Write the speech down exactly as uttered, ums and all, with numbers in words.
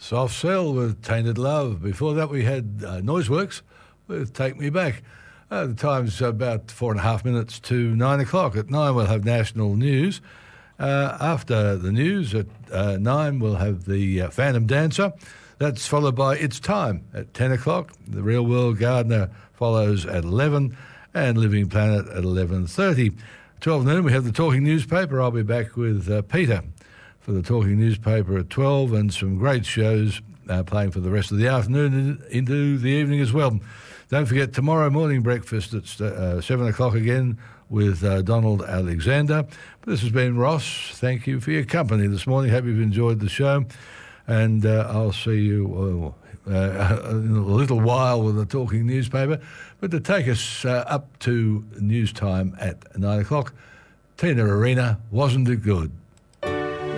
Soft Cell with Tainted Love. Before that, we had uh, Noiseworks with Take Me Back. Uh, the time's about four and a half minutes to nine o'clock. At nine, we'll have national news. Uh, after the news, at uh, nine, we'll have the uh, Phantom Dancer. That's followed by It's Time at ten o'clock. The Real World Gardener follows at eleven, and Living Planet at eleven thirty. twelve noon, we have the Talking Newspaper. I'll be back with uh, Peter for the Talking Newspaper at twelve, and some great shows uh, playing for the rest of the afternoon and into the evening as well. Don't forget, tomorrow morning breakfast at uh, seven o'clock again with uh, Donald Alexander. This has been Ross. Thank you for your company this morning. Hope you've enjoyed the show. And uh, I'll see you uh, uh, in a little while with the Talking Newspaper. But to take us uh, up to news time at nine o'clock, Tina Arena, Wasn't It Good?